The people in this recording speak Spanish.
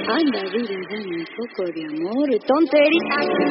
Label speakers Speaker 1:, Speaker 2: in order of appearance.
Speaker 1: Anda, vida, dame un poco de amor. Tontería.